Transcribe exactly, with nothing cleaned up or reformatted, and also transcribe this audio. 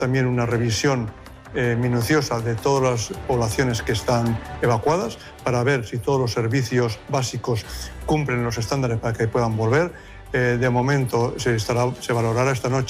también una revisión eh, minuciosa de todas las poblaciones que están evacuadas para ver si todos los servicios básicos cumplen los estándares para que puedan volver. Eh, de momento se, estará, se valorará esta noche